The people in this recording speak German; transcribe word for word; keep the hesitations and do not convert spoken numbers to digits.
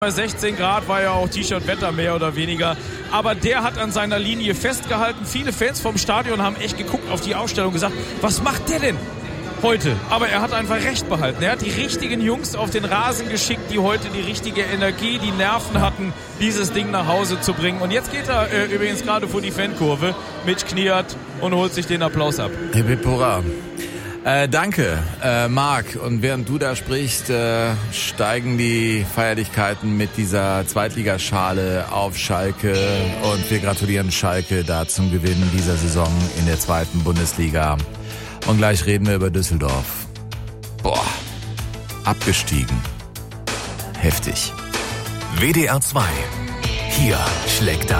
Bei sechzehn Grad war ja auch T-Shirt-Wetter mehr oder weniger. Aber der hat an seiner Linie festgehalten. Viele Fans vom Stadion haben echt geguckt auf die Ausstellung und gesagt, was macht der denn heute? Aber er hat einfach recht behalten. Er hat die richtigen Jungs auf den Rasen geschickt, die heute die richtige Energie, die Nerven hatten, dieses Ding nach Hause zu bringen. Und jetzt geht er äh, übrigens gerade vor die Fankurve mit Kniat und holt sich den Applaus ab. Hip hip hurra. Äh, danke, äh, Marc. Und während du da sprichst, äh, steigen die Feierlichkeiten mit dieser Zweitligaschale auf Schalke. Und wir gratulieren Schalke da zum Gewinn dieser Saison in der zweiten Bundesliga. Und gleich reden wir über Düsseldorf. Boah, abgestiegen. Heftig. W D R zwei. Hier schlägt das